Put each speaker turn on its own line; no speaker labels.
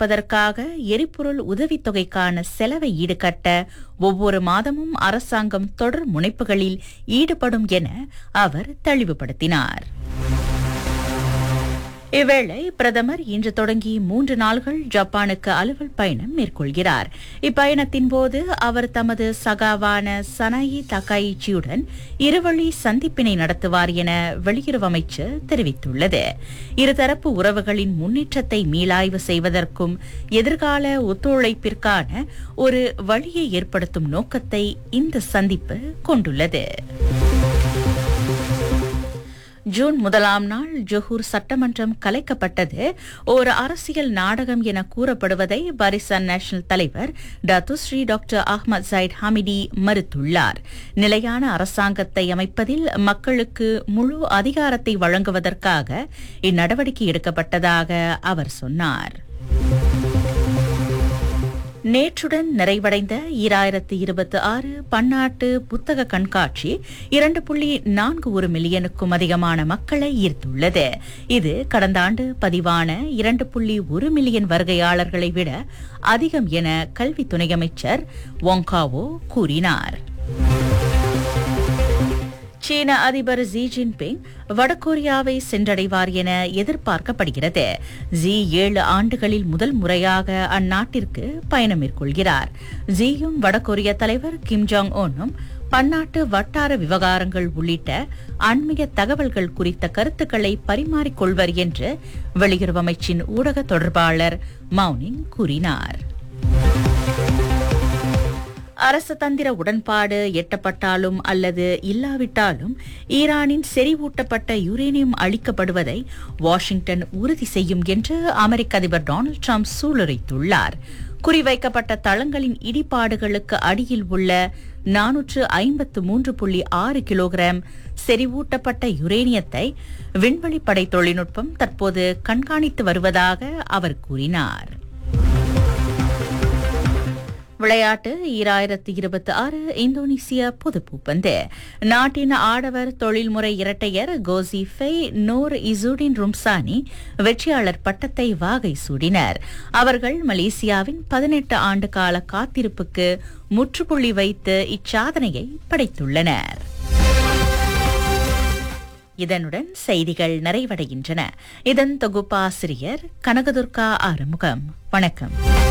பராமரிப்பதற்காக எரிபொருள் உதவித்தொகைக்கான செலவை ஈடுகட்ட ஒவ்வொரு மாதமும் அரசாங்கம் தொடர் முனைப்புகளில் ஈடுபடும் என அவர் தெளிவுபடுத்தினார். இவ்வேளை பிரதமர் இன்று தொடங்கி 3 நாள்கள் ஜப்பானுக்கு அலுவல் பயணம் மேற்கொள்கிறார். இப்பயணத்தின் போது அவர் தமது சகாவான சனாயி தக்காயிச்சியுடன் இருவழி சந்திப்பினை நடத்துவார் என வெளியுறவு அமைச்சர் தெரிவித்துள்ளது. இருதரப்பு உறவுகளின் முன்னேற்றத்தை மீளாய்வு செய்வதற்கும் எதிர்கால ஒத்துழைப்பிற்கான ஒரு வழியை ஏற்படுத்தும் நோக்கத்தை இந்த சந்திப்பு கொண்டுள்ளது. ஜூன் 1ஆம் நாள் ஜொஹூர் சட்டமன்றம் கலைக்கப்பட்டது ஒரு அரசியல் நாடகம் என கூறப்படுவதை பாரிசான் நேஷனல் தலைவர் Datuk Seri doctor Ahmad side Hamidi மறுத்துள்ளார். நிலையான அரசாங்கத்தை அமைப்பதில் மக்களுக்கு முழு அதிகாரத்தை வழங்குவதற்காக இந்நடவடிக்கை எடுக்கப்பட்டதாக அவர் சொன்னார். நேற்றுடன் நிறைவடைந்த 2026 பன்னாட்டு புத்தக கண்காட்சி 2.41 மில்லியனுக்கும் அதிகமான மக்களை ஈர்த்துள்ளது. இது கடந்த ஆண்டு பதிவான 2.1 மில்லியன் வருகையாளர்களை விட அதிகம் என கல்வி துணை அமைச்சர் வாங்காவோ கூறினார். சீன அதிபர் ஜி ஜின்பிங் வடகொரியாவை சென்றடைவார் என எதிர்பார்க்கப்படுகிறது. ஜி 7 ஆண்டுகளில் முதல் முறையாக அந்நாட்டிற்கு பயணம் மேற்கொள்கிறார். ஜியும் வடகொரிய தலைவர் கிம் ஜாங் உன்னும் பன்னாட்டு வட்டார விவகாரங்கள் உள்ளிட்ட அண்மைய தகவல்கள் குறித்த கருத்துக்களை பரிமாறிக்கொள்வர் என்று வெளியுறவு அமைச்சின் ஊடக தொடர்பாளர் மௌனிங் கூறினார். அரசு தந்திர உடன்பாடு எட்டப்பட்டாலும் அல்லது இல்லாவிட்டாலும் ஈரானின் செறிவூட்டப்பட்ட யுரேனியம் அளிக்கப்படுவதை வாஷிங்டன் உறுதி செய்யும் என்று அமெரிக்க அதிபர் டொனால்டு டிரம்ப் சூளுரைத்துள்ளார். குறிவைக்கப்பட்ட தளங்களின் இடிபாடுகளுக்கு அடியில் உள்ள 453.6 கிலோகிராம் செறிவூட்டப்பட்ட யுரேனியத்தை விண்வெளிப்படை தொழில்நுட்பம் தற்போது கண்காணித்து வருவதாக அவர் கூறினார். விளையாட்டு 2026 இந்தோனேசிய பொதுப்பூப்பந்து நாட்டின் ஆடவர் தொழில்முறை இரட்டையர் கோசி ஃபெய் நோர் இசுடின் ரும்சானி வெற்றியாளர் பட்டத்தை வாகை சூடினர். அவர்கள் மலேசியாவின் 18 ஆண்டு கால காத்திருப்புக்கு முற்றுப்புள்ளி வைத்து இச்சாதனையை படைத்துள்ளனர். இதனுடன் செய்திகள் நிறைவடைகின்றன. இதன் தொகுப்பாசிரியர் கனகதுர்கா ஆறுமுகம். வணக்கம்.